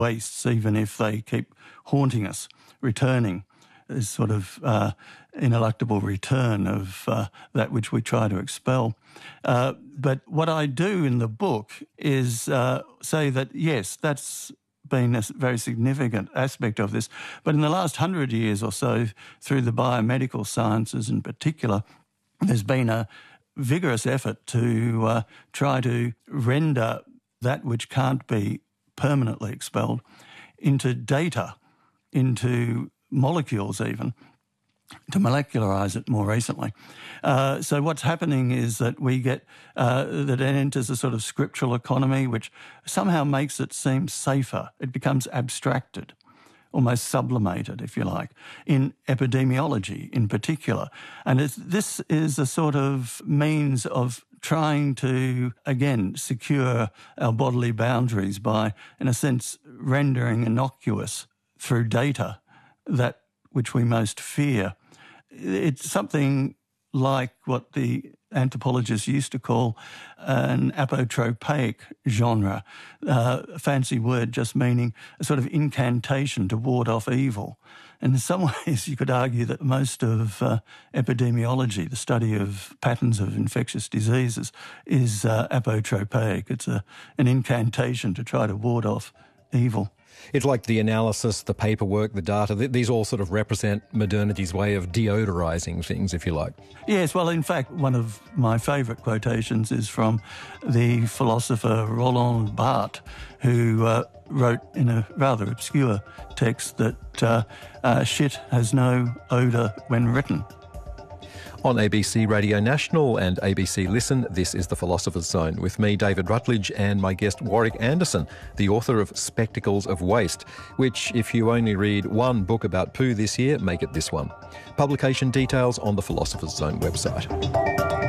wastes, even if they keep haunting us, returning, is sort of ineluctable return of that which we try to expel. But what I do in the book is say that, yes, that's been a very significant aspect of this. But in the last 100 years or so, through the biomedical sciences in particular, there's been a vigorous effort to try to render that which can't be permanently expelled into data, into molecules even, to molecularise it more recently. So what's happening is that we get, that it enters a sort of scriptural economy, which somehow makes it seem safer. It becomes abstracted, almost sublimated, if you like, in epidemiology in particular. And this is a sort of means of trying to, again, secure our bodily boundaries by, in a sense, rendering innocuous through data that which we most fear. It's something like what the anthropologists used to call an apotropaic genre, a fancy word just meaning a sort of incantation to ward off evil. And in some ways you could argue that most of epidemiology, the study of patterns of infectious diseases, is apotropaic. It's an incantation to try to ward off evil. It's like the analysis, the paperwork, the data, these all sort of represent modernity's way of deodorising things, if you like. Yes, well, in fact, one of my favourite quotations is from the philosopher Roland Barthes, who wrote in a rather obscure text that shit has no odour when written. On ABC Radio National and ABC Listen, this is The Philosopher's Zone with me, David Rutledge, and my guest Warwick Anderson, the author of Spectacles of Waste, which, if you only read one book about poo this year, make it this one. Publication details on the Philosopher's Zone website.